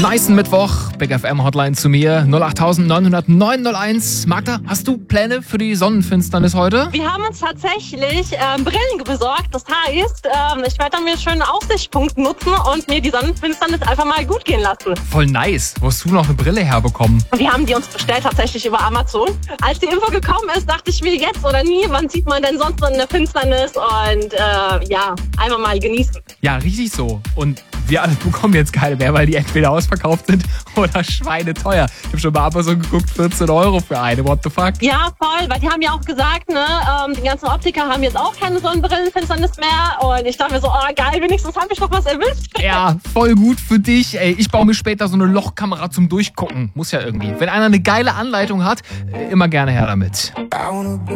Nicen Mittwoch, Big FM Hotline zu mir, 08900 901. Magda, hast du Pläne für die Sonnenfinsternis heute? Wir haben uns tatsächlich Brillen besorgt. Das heißt, ich werde dann mir einen schönen Aussichtspunkt nutzen und mir die Sonnenfinsternis einfach mal gut gehen lassen. Voll nice. Wo hast du noch eine Brille herbekommen? Wir haben die uns bestellt tatsächlich über Amazon. Als die Info gekommen ist, dachte ich mir jetzt oder nie, wann sieht man denn sonst so eine Finsternis und einfach mal genießen. Ja, richtig so. Und wir alle bekommen jetzt keine mehr, weil die entweder ausverkauft sind oder schweineteuer. Ich habe schon bei Amazon geguckt, 14 € für eine. What the fuck? Ja, voll, weil die haben ja auch gesagt, ne, die ganzen Optiker haben jetzt auch keine Sonnenbrillenfinsternis mehr. Und ich dachte mir so, oh geil, wenigstens habe ich doch was erwischt. Ja, voll gut für dich. Ey, ich baue mir später so eine Lochkamera zum Durchgucken. Muss ja irgendwie. Wenn einer eine geile Anleitung hat, immer gerne her damit.